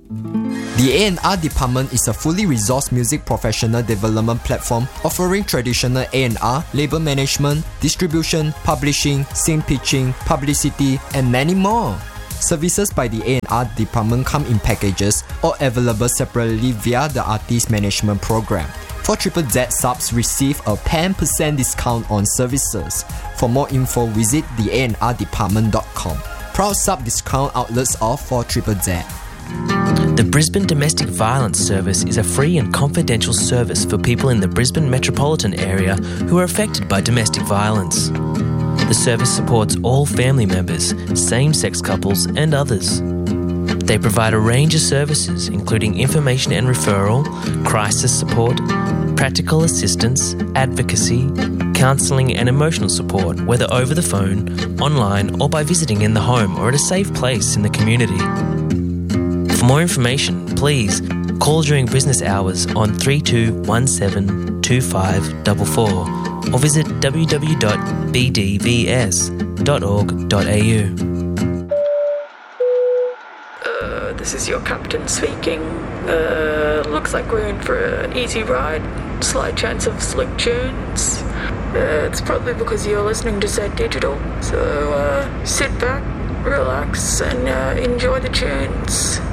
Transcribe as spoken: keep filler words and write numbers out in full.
The A and R department is a fully resourced music professional development platform offering traditional A and R, label management, distribution, publishing, scene pitching, publicity, and many more. Services by the A and R department come in packages or available separately via the artist management program. For Triple Z subs receive a ten percent discount on services. For more info, visit the a and r department dot com. Proud sub discount outlets of for Triple Z. The Brisbane Domestic Violence Service is a free and confidential service for people in the Brisbane metropolitan area who are affected by domestic violence. The service supports all family members, same-sex couples and others. They provide a range of services including information and referral, crisis support, practical assistance, advocacy, counselling and emotional support, whether over the phone, online or by visiting in the home or at a safe place in the community. For more information, please call during business hours on three two one seven two five four four or visit w w w dot b d v s dot org dot a u. Uh, this is your captain speaking. Uh, looks like we're in for an easy ride. Slight chance of slick tunes. Uh, it's probably because you're listening to Z Digital. So uh, sit back, relax, and uh, enjoy the tunes.